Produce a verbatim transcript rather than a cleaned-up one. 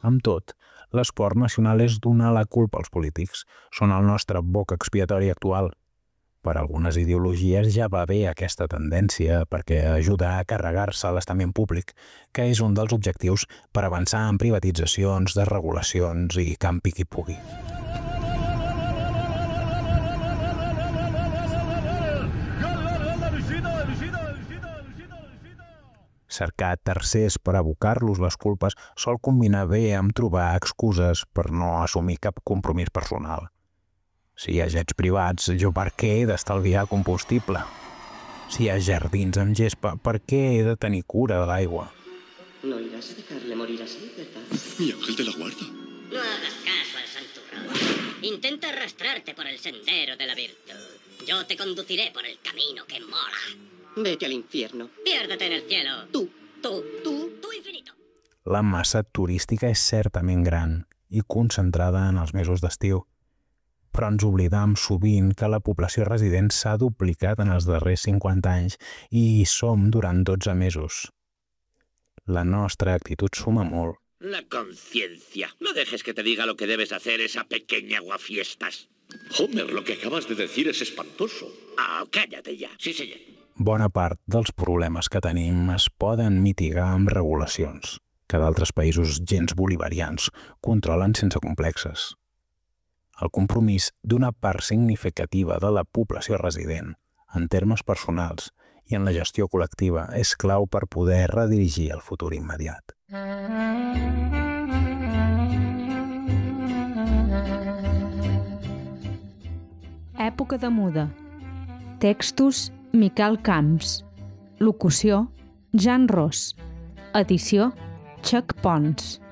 Amb tot, l'esport nacional és donar la culpa als polítics. Són el nostre boc expiatori actual. Per algunes ideologies ja va bé aquesta tendència perquè ajuda a carregar-se l'estament públic, que és un dels objectius per avançar en privatitzacions, desregulacions i campi qui pugui. Cercar tercers per abocar-los les culpes sol combinar bé amb trobar excuses per no assumir cap compromís personal. Si hi ha jets privats, jo per què he d'estalviar combustible? Si hi ha jardins amb gespa, per què he de tenir cura de l'aigua? No irás a dejarle morir así, ¿verdad? Mi ángel de la guarda. No hagas caso al santurrón. Intenta arrastrarte por el sendero de la virtud. Yo te conduciré por el camino que mola. Vete al infierno. Piérdete en el cielo. Tú, Tú, tú, tú infinito. La massa turística és certament gran i concentrada en els mesos d'estiu, però ens oblidam sovint que la població resident s'ha duplicat en els darrers cinquanta anys i hi som durant dotze mesos. La nostra actitud suma molt. La conciencia. No dejes que te diga lo que debes hacer esa pequeña aguafiestas. Homer, lo que acabas de decir es espantoso. Ah, cállate ya. Sí, señor. Bona part dels problemes que tenim es poden mitigar amb regulacions, que d'altres països gens bolivarians controlen sense complexes. El compromís d'una part significativa de la població resident, en termes personals i en la gestió col·lectiva, és clau per poder redirigir el futur immediat. Època de muda. Textos Miquel Camps. Locució Jan Ros. Edició Chuck Pons.